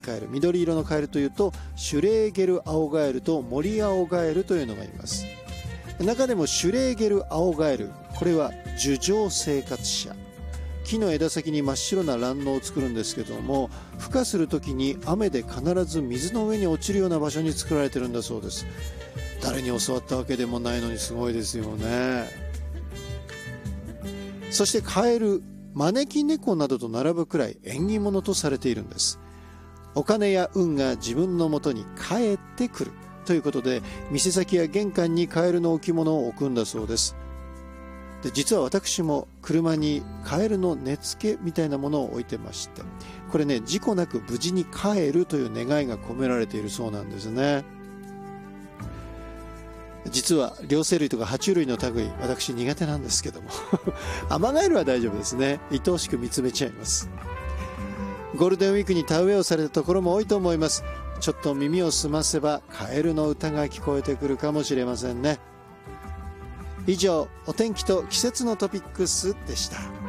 カエル、緑色のカエルというとシュレーゲルアオガエルとモリアオガエルというのがいます。中でもシュレーゲルアオガエル、これは樹上生活者、木の枝先に真っ白な卵巣を作るんですけども、孵化する時に雨で必ず水の上に落ちるような場所に作られてるんだそうです。誰に教わったわけでもないのにすごいですよね。そしてカエル、招き猫などと並ぶくらい縁起物とされているんです。お金や運が自分のもとに帰ってくるということで、店先や玄関にカエルの置物を置くんだそうです。で、実は私も車にカエルの根付けみたいなものを置いてまして、これね、事故なく無事に帰るという願いが込められているそうなんですね。実は両生類とか爬虫類の類、私苦手なんですけどもアマガエルは大丈夫ですね。愛おしく見つめちゃいます。ゴールデンウィークに田植えをされたところも多いと思います。ちょっと耳を澄ませばカエルの歌が聞こえてくるかもしれませんね。以上、お天気と季節のトピックスでした。